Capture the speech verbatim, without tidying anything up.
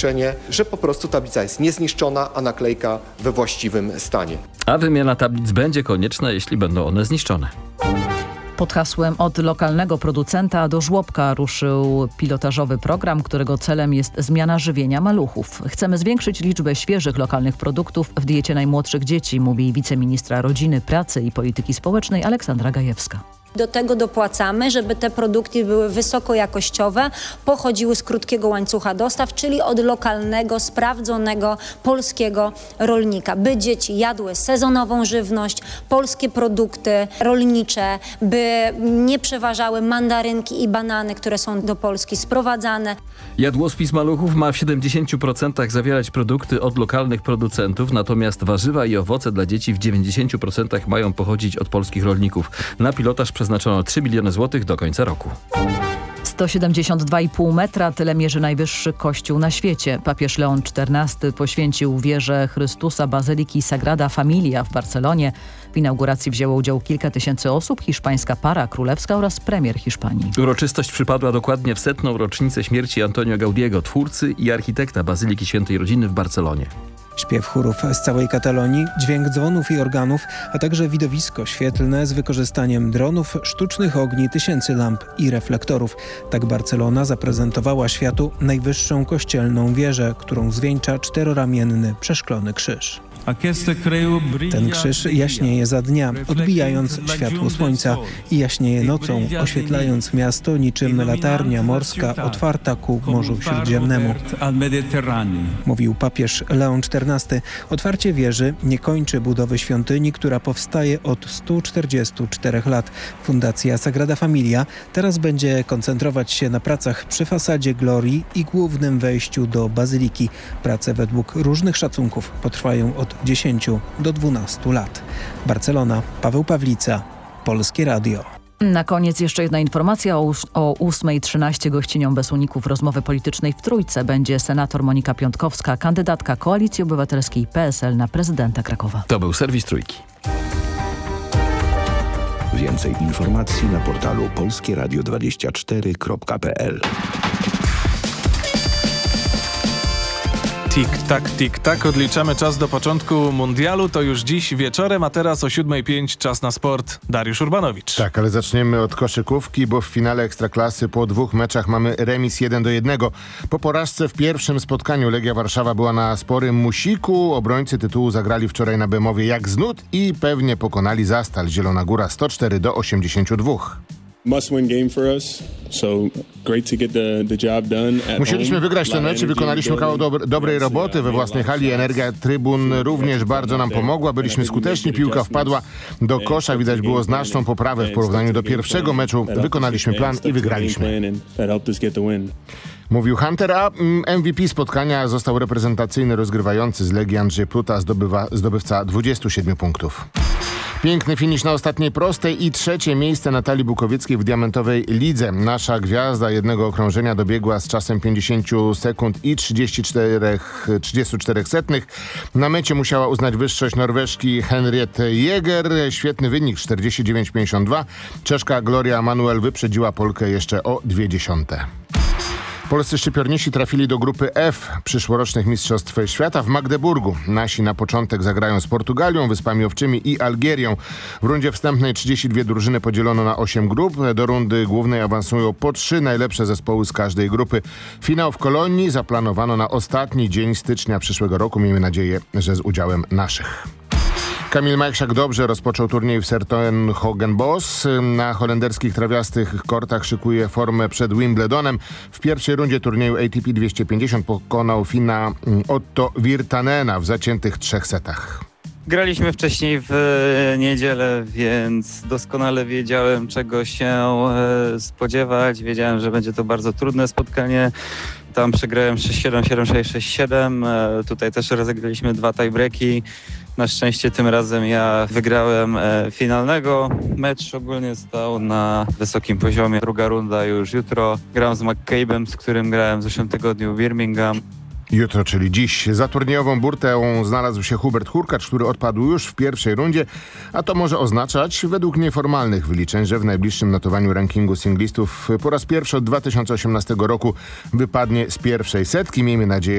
zaświadczenie, że po prostu tablica jest niezniszczona, a naklejka we właściwym stanie. A wymiana tablic będzie konieczna, jeśli będą one zniszczone. Pod hasłem od lokalnego producenta do żłobka ruszył pilotażowy program, którego celem jest zmiana żywienia maluchów. Chcemy zwiększyć liczbę świeżych lokalnych produktów w diecie najmłodszych dzieci, mówi wiceministra Rodziny, Pracy i Polityki Społecznej Aleksandra Gajewska. Do tego dopłacamy, żeby te produkty były wysokojakościowe, pochodziły z krótkiego łańcucha dostaw, czyli od lokalnego, sprawdzonego polskiego rolnika. By dzieci jadły sezonową żywność, polskie produkty rolnicze, by nie przeważały mandarynki i banany, które są do Polski sprowadzane. Jadłospis maluchów ma w siedemdziesięciu procentach zawierać produkty od lokalnych producentów, natomiast warzywa i owoce dla dzieci w dziewięćdziesięciu procentach mają pochodzić od polskich rolników. Na pilotaż przeznaczono trzy miliony złotych do końca roku. sto siedemdziesiąt dwa i pół metra, tyle mierzy najwyższy kościół na świecie. Papież Leon czternasty poświęcił wieżę Chrystusa Bazyliki Sagrada Familia w Barcelonie. W inauguracji wzięło udział kilka tysięcy osób, hiszpańska para królewska oraz premier Hiszpanii. Uroczystość przypadła dokładnie w setną rocznicę śmierci Antonio Gaudiego, twórcy i architekta Bazyliki Świętej Rodziny w Barcelonie. Śpiew chórów z całej Katalonii, dźwięk dzwonów i organów, a także widowisko świetlne z wykorzystaniem dronów, sztucznych ogni, tysięcy lamp i reflektorów. Tak Barcelona zaprezentowała światu najwyższą kościelną wieżę, którą zwieńcza czteroramienny przeszklony krzyż. Ten krzyż jaśnieje za dnia, odbijając światło słońca i jaśnieje nocą, oświetlając miasto niczym latarnia morska otwarta ku Morzu Śródziemnemu. Mówił papież Leon czternasty. Otwarcie wieży nie kończy budowy świątyni, która powstaje od stu czterdziestu czterech lat. Fundacja Sagrada Familia teraz będzie koncentrować się na pracach przy fasadzie Glorii i głównym wejściu do bazyliki. Prace według różnych szacunków potrwają od dziesięciu do dwunastu lat. Barcelona, Paweł Pawlica, Polskie Radio. Na koniec jeszcze jedna informacja. O, o ósma trzynaście gościnią bez uników rozmowy politycznej w Trójce będzie senator Monika Piątkowska, kandydatka Koalicji Obywatelskiej P S L na prezydenta Krakowa. To był serwis Trójki. Więcej informacji na portalu polskie radio dwadzieścia cztery kropka p l. Tik-tak, tik-tak, odliczamy czas do początku mundialu. To już dziś wieczorem, a teraz o siódma pięć czas na sport. Dariusz Urbanowicz. Tak, ale zaczniemy od koszykówki, bo w finale Ekstraklasy po dwóch meczach mamy remis jeden do jednego. Po porażce w pierwszym spotkaniu Legia Warszawa była na sporym musiku. Obrońcy tytułu zagrali wczoraj na Bemowie jak z nut i pewnie pokonali Zastal Zielona Góra sto cztery do osiemdziesięciu dwóch. Musieliśmy wygrać ten mecz i wykonaliśmy kawał dob- dobrej roboty we własnej hali. Energia trybun również bardzo nam pomogła. Byliśmy skuteczni, piłka wpadła do kosza. Widać było znaczną poprawę w porównaniu do pierwszego meczu. Wykonaliśmy plan i wygraliśmy. Mówił Hunter, a M V P spotkania został reprezentacyjny rozgrywający z Legii Andrzej Pluta, zdobywa, zdobywca dwudziestu siedmiu punktów. Piękny finisz na ostatniej prostej i trzecie miejsce Natalii Bukowieckiej w diamentowej lidze. Nasza gwiazda jednego okrążenia dobiegła z czasem pięćdziesiąt sekund i trzydzieści cztery, trzydzieści cztery setnych. Na mecie musiała uznać wyższość Norweżki Henriette Jäger. Świetny wynik czterdzieści dziewięć pięćdziesiąt dwa. Czeszka Gloria Manuel wyprzedziła Polkę jeszcze o dwie dziesiąte. Polscy szczypiorniści trafili do grupy F przyszłorocznych Mistrzostw Świata w Magdeburgu. Nasi na początek zagrają z Portugalią, Wyspami Owczymi i Algierią. W rundzie wstępnej trzydzieści dwie drużyny podzielono na osiem grup. Do rundy głównej awansują po trzy najlepsze zespoły z każdej grupy. Finał w Kolonii zaplanowano na ostatni dzień stycznia przyszłego roku. Miejmy nadzieję, że z udziałem naszych. Kamil Majchrzak dobrze rozpoczął turniej w Sertogenbosch. Na holenderskich trawiastych kortach szykuje formę przed Wimbledonem. W pierwszej rundzie turnieju A T P dwieście pięćdziesiąt pokonał Fina Otto Virtanena w zaciętych trzech setach. Graliśmy wcześniej w niedzielę, więc doskonale wiedziałem, czego się spodziewać. Wiedziałem, że będzie to bardzo trudne spotkanie. Tam przegrałem sześć siedem, siedem sześć, sześć siedem. Tutaj też rozegraliśmy dwa tiebreaki. Na szczęście tym razem ja wygrałem finalnego. Mecz ogólnie stał na wysokim poziomie. Druga runda już jutro. Gram z McCabe'em, z którym grałem w zeszłym tygodniu w Birmingham. Jutro, czyli dziś. Za turniejową burtę znalazł się Hubert Hurkacz, który odpadł już w pierwszej rundzie, a to może oznaczać, według nieformalnych wyliczeń, że w najbliższym notowaniu rankingu singlistów po raz pierwszy od dwa tysiące osiemnastego roku wypadnie z pierwszej setki. Miejmy nadzieję,